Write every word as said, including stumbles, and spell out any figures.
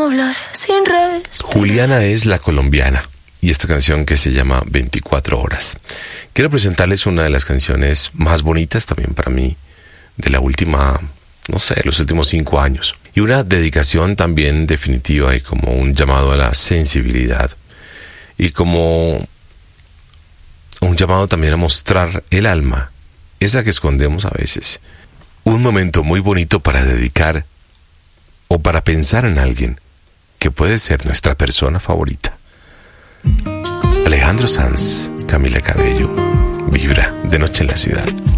cómo hablar sin respeto. Juliana es la colombiana y esta canción que se llama veinticuatro horas. Quiero presentarles una de las canciones más bonitas también para mí de la última, no sé, los últimos cinco años. Y una dedicación también definitiva y como un llamado a la sensibilidad. Y como un llamado también a mostrar el alma, esa que escondemos a veces. Un momento muy bonito para dedicar o para pensar en alguien que puede ser nuestra persona favorita. Alejandro Sanz, Camila Cabello, Vibra, de noche en la ciudad.